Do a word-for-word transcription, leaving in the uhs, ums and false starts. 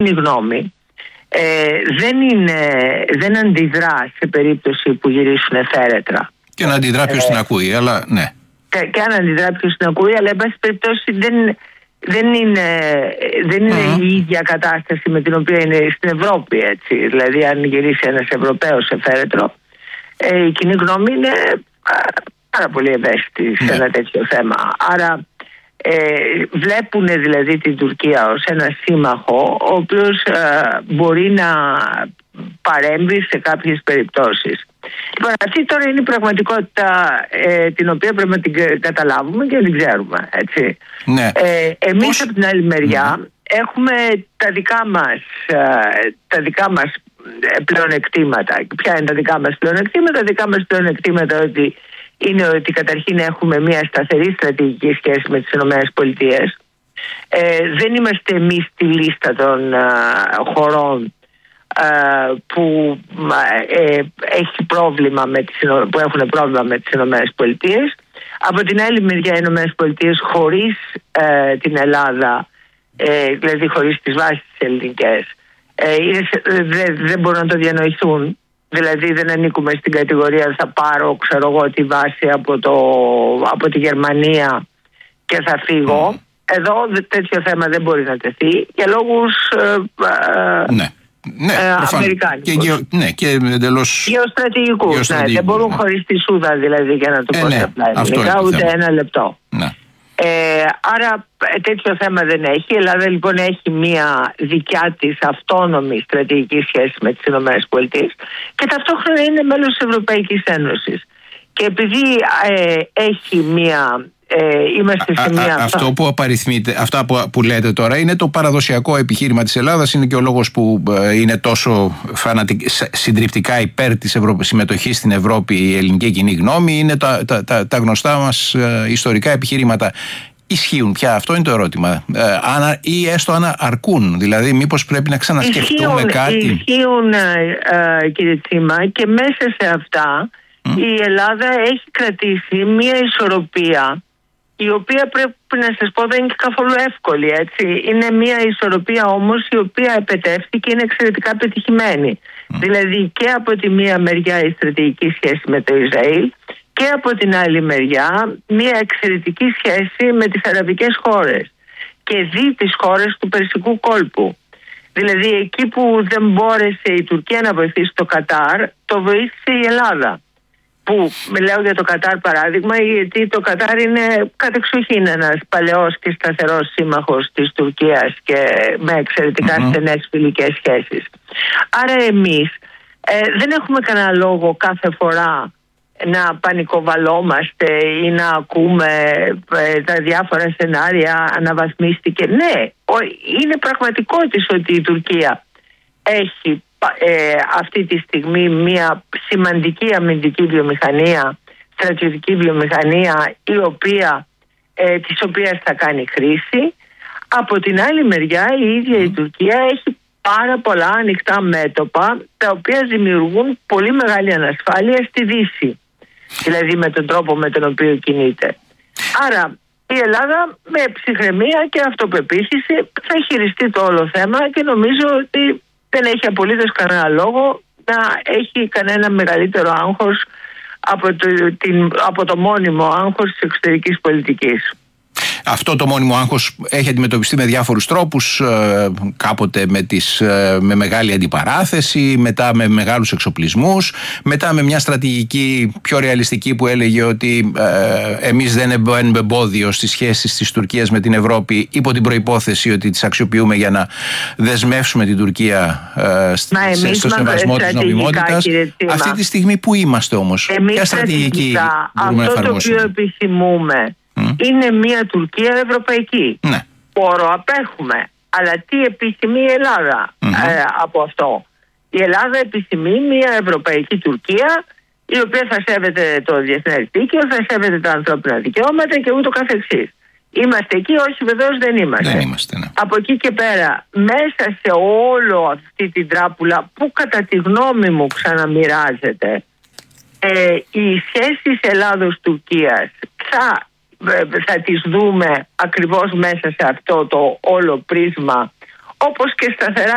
κοινή γνώμη ε, δεν, είναι, δεν αντιδρά σε περίπτωση που γυρίσουν φέρετρα. Και να αντιδρά ποιος ε, την ακούει, αλλά ναι. Και, και αν αντιδρά ποιος την ακούει, αλλά εν πάση περιπτώσει δεν, δεν είναι, δεν είναι mm. η ίδια κατάσταση με την οποία είναι στην Ευρώπη, έτσι. Δηλαδή αν γυρίσει ένας Ευρωπαίος σε φέρετρο, ε, η κοινή γνώμη είναι πάρα πολύ ευαίσθητη σε ένα τέτοιο θέμα. Άρα ε, βλέπουν δηλαδή την Τουρκία ως ένα σύμμαχο ο οποίος ε, μπορεί να παρέμβει σε κάποιες περιπτώσεις. Λοιπόν, αυτή τώρα είναι η πραγματικότητα ε, την οποία πρέπει να την καταλάβουμε και να την ξέρουμε, έτσι. Ναι. Ε, εμείς Πώς... από την άλλη μεριά mm. έχουμε τα δικά μας, ε, τα δικά μας πλεονεκτήματα. Ποια είναι τα δικά μας πλεονεκτήματα? Τα δικά μας πλεονεκτήματα ότι είναι ότι καταρχήν έχουμε μια σταθερή στρατηγική σχέση με τις ΗΠΑ. Ε, δεν είμαστε εμείς στη λίστα των ε, χωρών ε, που, ε, έχει πρόβλημα με τις, που έχουν πρόβλημα με τις ΗΠΑ. Από την άλλη μεριά οι ΗΠΑ χωρίς ε, την Ελλάδα, ε, δηλαδή χωρίς τις βάσεις τις ελληνικές, ε, δεν, δεν μπορούν να το διανοηθούν. Δηλαδή δεν ανήκουμε στην κατηγορία θα πάρω ξέρω εγώ τη βάση από, το, από τη Γερμανία και θα φύγω. Mm. Εδώ τέτοιο θέμα δεν μπορεί να τεθεί για λόγους ε, ναι. Ναι, ε, αμερικάνικους. Και, γεω, ναι, και εντελώς γεωστρατηγικούς. Γεωστρατηγικούς, ναι, δεν μπορούν ναι. χωρίς τη σούδα δηλαδή για να το ε, πω ναι, απλά ελληνικά ούτε θέμα. Ένα λεπτό. Ναι. Ε, άρα τέτοιο θέμα δεν έχει. Η Ελλάδα λοιπόν έχει μια δικιά της αυτόνομη στρατηγική σχέση με τις ΗΠΑ και ταυτόχρονα είναι μέλος της Ευρωπαϊκής Ένωσης. Και επειδή ε, έχει μια... Ε, είμαστε σε μια... Α, α, αυτό που απαριθμείτε, αυτά που, που λέτε τώρα είναι το παραδοσιακό επιχείρημα της Ελλάδας. Είναι και ο λόγος που ε, είναι τόσο φανατικ, συντριπτικά υπέρ της Ευρω... συμμετοχής στην Ευρώπη η ελληνική κοινή γνώμη. Είναι τα, τα, τα, τα γνωστά μας ε, ιστορικά επιχειρήματα. Ισχύουν πια? Αυτό είναι το ερώτημα. Ε, αν, ή έστω αν αρκούν. Δηλαδή μήπως πρέπει να ξανασκεφτούμε ισχύουν, κάτι? Ισχύουν ε, κύριε Τσίμα, και μέσα σε αυτά mm. η Ελλάδα έχει κρατήσει μια ισορροπία η οποία πρέπει να σας πω δεν είναι και καθόλου εύκολη, έτσι. Είναι μια ισορροπία όμως η οποία επετεύχθη και είναι εξαιρετικά πετυχημένη. Mm. Δηλαδή και από τη μία μεριά η στρατηγική σχέση με το Ισραήλ και από την άλλη μεριά μια εξαιρετική σχέση με τις αραβικές χώρες και δι τις χώρες του Περσικού κόλπου. Δηλαδή εκεί που δεν μπόρεσε η Τουρκία να βοηθήσει το Κατάρ, το βοήθησε η Ελλάδα. Που μιλάω για το Κατάρ παράδειγμα, γιατί το Κατάρ είναι κατεξοχήν ένας παλαιός και σταθερός σύμμαχος της Τουρκίας και με εξαιρετικά mm-hmm. στενές φιλικές σχέσεις. Άρα εμείς ε, δεν έχουμε κανένα λόγο κάθε φορά να πανικοβαλόμαστε ή να ακούμε ε, τα διάφορα σενάρια αναβαθμίστηκε. Ναι, είναι πραγματικότης ότι η Τουρκία έχει ε, αυτή τη στιγμή μια σημαντική αμυντική βιομηχανία, στρατιωτική βιομηχανία η οποία, ε, της οποίας θα κάνει χρήση. Από την άλλη μεριά η ίδια η Τουρκία έχει πάρα πολλά ανοιχτά μέτωπα τα οποία δημιουργούν πολύ μεγάλη ανασφάλεια στη Δύση. Δηλαδή με τον τρόπο με τον οποίο κινείται. Άρα η Ελλάδα με ψυχραιμία και αυτοπεποίθηση θα χειριστεί το όλο θέμα και νομίζω ότι δεν έχει απολύτως κανένα λόγο να έχει κανένα μεγαλύτερο άγχος από το, την, από το μόνιμο άγχος της εξωτερικής πολιτικής. Αυτό το μόνιμο άγχος έχει αντιμετωπιστεί με διάφορους τρόπους, κάποτε με, τις, με μεγάλη αντιπαράθεση, μετά με μεγάλους εξοπλισμούς, μετά με μια στρατηγική πιο ρεαλιστική που έλεγε ότι ε, εμείς δεν μπαίνουμε εμπόδιο στις σχέσεις της Τουρκίας με την Ευρώπη υπό την προϋπόθεση ότι τις αξιοποιούμε για να δεσμεύσουμε την Τουρκία ε, σε, στο σεβασμό της νομιμότητας. Αυτή τη στιγμή που είμαστε όμως? Εμείς ποια στρατηγική μπορούμε να εφαρμόσουμε? Αυτό το οποίο επιθυμούμε Mm. είναι μια Τουρκία ευρωπαϊκή. Ναι. Πόρο απέχουμε. Αλλά τι επιθυμεί η Ελλάδα mm-hmm. ε, από αυτό? Η Ελλάδα επιθυμεί μια ευρωπαϊκή Τουρκία η οποία θα σέβεται το διεθνές δίκαιο, θα σέβεται τα ανθρώπινα δικαιώματα και ούτω καθεξής. Είμαστε εκεί? Όχι, βεβαίως δεν είμαστε. Δεν είμαστε, ναι. Από εκεί και πέρα, μέσα σε όλο αυτή την τράπουλα που κατά τη γνώμη μου ξαναμοιράζεται, ε, οι σχέσεις Ελλάδος-Τουρκίας θα θα τις δούμε ακριβώς μέσα σε αυτό το όλο πρίσμα, όπως και σταθερά